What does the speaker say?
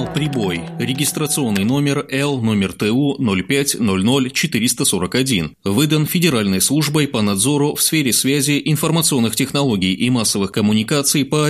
прибой. Регистрационный номер L номер ТУ 0500441. Выдан Федеральной службой по надзору в сфере связи, информационных технологий и массовых коммуникаций по